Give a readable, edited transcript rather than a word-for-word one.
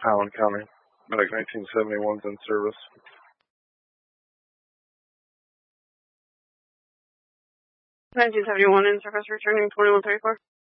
Allen County. Medic 1971's in service. 1971 in service, returning 2134.